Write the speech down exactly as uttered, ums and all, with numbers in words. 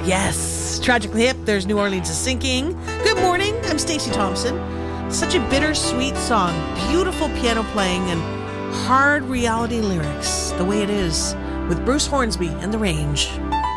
Yes, Tragically Hip, There's New Orleans is Sinking. Good morning, I'm Stacey Thompson. Such a bittersweet song, beautiful piano playing and hard reality lyrics, the way it is, with Bruce Hornsby and The Range.